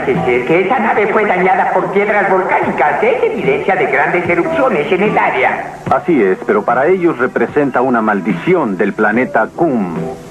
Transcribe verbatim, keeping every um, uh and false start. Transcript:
parece ser que esa nave fue dañada por piedras volcánicas. Es evidencia de grandes erupciones en el área. Así es, pero para ellos representa una maldición del planeta Kum.